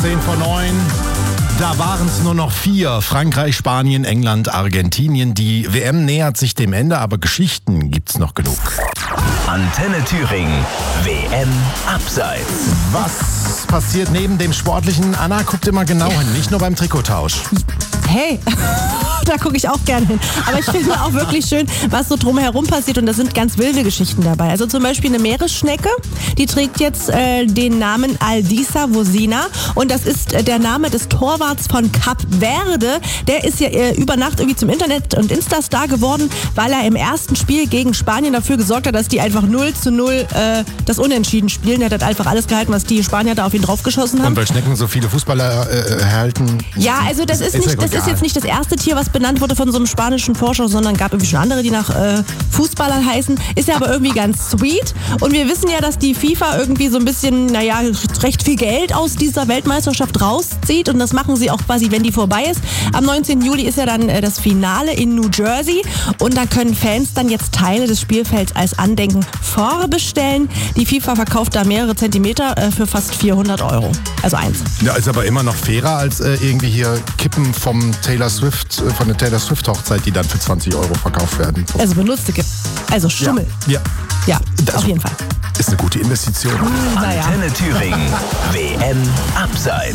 10 vor 9. Da waren es nur noch 4. Frankreich, Spanien, England, Argentinien. Die WM nähert sich dem Ende, aber Geschichten gibt's noch genug. Antenne Thüringen. WM Abseits. Was passiert neben dem Sportlichen? Anna, guckt immer genau hin, nicht nur beim Trikottausch. Hey, da gucke ich auch gerne hin. Aber ich finde auch wirklich schön, was so drumherum passiert. Und da sind ganz wilde Geschichten dabei. Also zum Beispiel eine Meeresschnecke, die trägt jetzt den Namen Aldisa Vosina. Und das ist der Name des Torwarts von Kap Verde. Der ist ja über Nacht irgendwie zum Internet- und Insta-Star geworden, weil er im ersten Spiel gegen Spanien dafür gesorgt hat, dass die einfach 0:0 das Unentschieden spielen. Er hat einfach alles gehalten, was die Spanier da auf ihn draufgeschossen haben. Und weil Schnecken so viele Fußballer erhalten. Ja, also das ist jetzt nicht das erste Tier, was benannt wurde von so einem spanischen Forscher, sondern gab irgendwie schon andere, die nach Fußballern heißen. Ist ja aber irgendwie ganz sweet. Und wir wissen ja, dass die FIFA irgendwie so ein bisschen, recht viel Geld aus dieser Weltmeisterschaft rauszieht. Und das machen sie auch quasi, wenn die vorbei ist. Am 19. Juli ist ja dann das Finale in New Jersey. Und da können Fans dann jetzt Teile des Spielfelds als Andenken vorbestellen. Die FIFA verkauft da mehrere Zentimeter für fast 400 €. Also eins. Ja, ist aber immer noch fairer als irgendwie hier Kippen von der Taylor Swift Hochzeit, die dann für 20 € verkauft werden. Also benutzte Kippen. Also Schummel. Ja. Ja, Das auf jeden Fall. Ist eine gute Investition. Naja. Antenne Thüringen. WM Abseits.